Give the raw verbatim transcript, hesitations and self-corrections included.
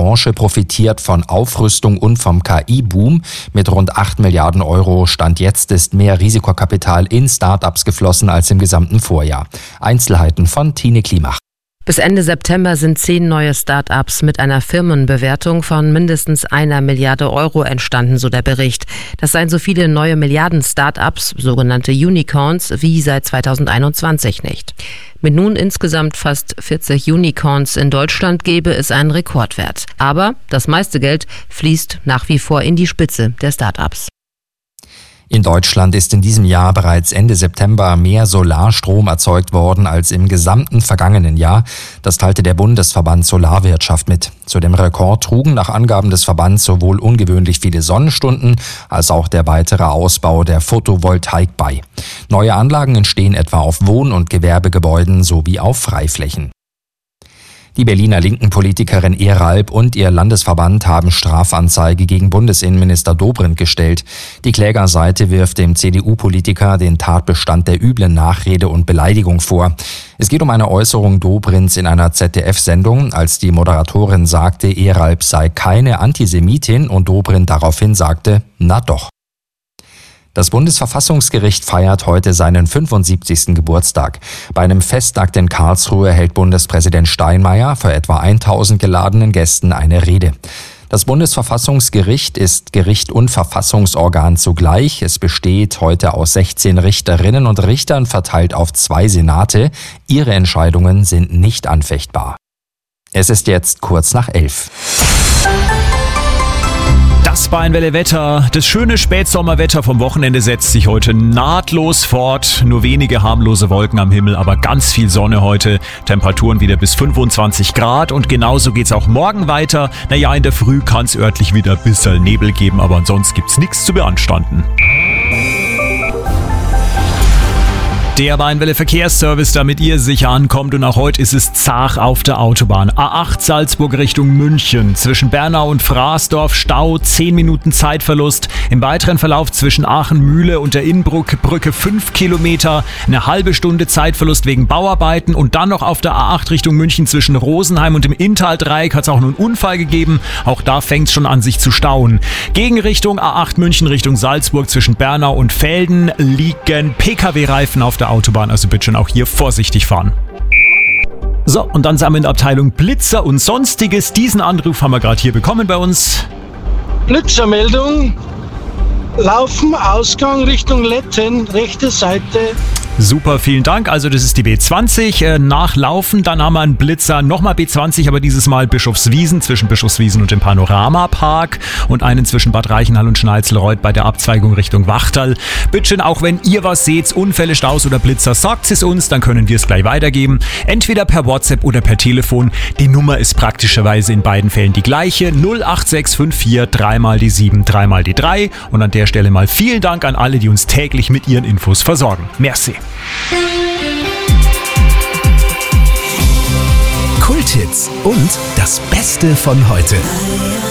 Branche profitiert von Aufrüstung und vom K I-Boom. Mit rund acht Milliarden Euro Stand jetzt ist mehr Risikokapital in Start-ups geflossen als im gesamten Vorjahr. Einzelheiten von Tine Klimach. Bis Ende September sind zehn neue Start-ups mit einer Firmenbewertung von mindestens einer Milliarde Euro entstanden, so der Bericht. Das seien so viele neue Milliarden-Start-ups, sogenannte Unicorns, wie seit zweitausendeinundzwanzig nicht. Mit nun insgesamt fast vierzig Unicorns in Deutschland gebe es einen Rekordwert. Aber das meiste Geld fließt nach wie vor in die Spitze der Start-ups. In Deutschland ist in diesem Jahr bereits Ende September mehr Solarstrom erzeugt worden als im gesamten vergangenen Jahr. Das teilte der Bundesverband Solarwirtschaft mit. Zu dem Rekord trugen nach Angaben des Verbands sowohl ungewöhnlich viele Sonnenstunden als auch der weitere Ausbau der Photovoltaik bei. Neue Anlagen entstehen etwa auf Wohn- und Gewerbegebäuden sowie auf Freiflächen. Die Berliner linken Politikerin Eralb und ihr Landesverband haben Strafanzeige gegen Bundesinnenminister Dobrindt gestellt. Die Klägerseite wirft dem C D U-Politiker den Tatbestand der üblen Nachrede und Beleidigung vor. Es geht um eine Äußerung Dobrindts in einer Z D F-Sendung, als die Moderatorin sagte, Eralb sei keine Antisemitin und Dobrindt daraufhin sagte, na doch. Das Bundesverfassungsgericht feiert heute seinen fünfundsiebzigsten Geburtstag. Bei einem Festakt in Karlsruhe hält Bundespräsident Steinmeier vor etwa tausend geladenen Gästen eine Rede. Das Bundesverfassungsgericht ist Gericht und Verfassungsorgan zugleich. Es besteht heute aus sechzehn Richterinnen und Richtern, verteilt auf zwei Senate. Ihre Entscheidungen sind nicht anfechtbar. Es ist jetzt kurz nach elf. Das Bayernwelle Wetter. Das schöne Spätsommerwetter vom Wochenende setzt sich heute nahtlos fort. Nur wenige harmlose Wolken am Himmel, aber ganz viel Sonne heute. Temperaturen wieder bis fünfundzwanzig Grad und genauso geht's auch morgen weiter. Naja, in der Früh kann's örtlich wieder ein bisschen Nebel geben, aber ansonsten gibt's nichts zu beanstanden. Der Bayernwelle Verkehrsservice, damit ihr sicher ankommt, und auch heute ist es zart auf der Autobahn. A acht Salzburg Richtung München. Zwischen Bernau und Fraßdorf Stau, zehn Minuten Zeitverlust. Im weiteren Verlauf zwischen Aachen-Mühle und der Innbrücke fünf Kilometer. Eine halbe Stunde Zeitverlust wegen Bauarbeiten. Und dann noch auf der A acht Richtung München zwischen Rosenheim und dem Inntal-Dreieck hat es auch noch einen Unfall gegeben. Auch da fängt es schon an, sich zu stauen. Gegenrichtung A acht München Richtung Salzburg zwischen Bernau und Velden liegen P K W-Reifen auf der Autobahn, also bitte schon auch hier vorsichtig fahren. So, und dann sind wir in der Abteilung Blitzer und Sonstiges. Diesen Anruf haben wir gerade hier bekommen bei uns. Blitzermeldung. Laufen, Ausgang Richtung Letten, rechte Seite. Super, vielen Dank. Also das ist die B zwanzig. Äh, nachlaufen, dann haben wir einen Blitzer, nochmal B zwanzig, aber dieses Mal Bischofswiesen, zwischen Bischofswiesen und dem Panoramapark, und einen zwischen Bad Reichenhall und Schnalzelreuth bei der Abzweigung Richtung Wachtal. Bitte, auch wenn ihr was seht, Unfälle, Staus oder Blitzer, sagt es uns, dann können wir es gleich weitergeben. Entweder per WhatsApp oder per Telefon. Die Nummer ist praktischerweise in beiden Fällen die gleiche. null acht sechs fünf vier, dreimal die sieben, dreimal die drei. Und an der Stelle mal vielen Dank an alle, die uns täglich mit ihren Infos versorgen. Merci. Kulthits und das Beste von heute.